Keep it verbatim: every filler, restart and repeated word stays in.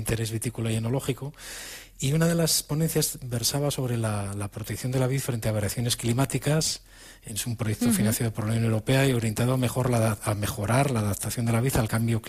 interés vitícola y enológico. Y una de las ponencias versaba sobre la, la protección de la vid frente a variaciones climáticas. Es un proyecto uh-huh. financiado por la Unión Europea y orientado a, mejor la, a mejorar la adaptación de la vid al cambio climático.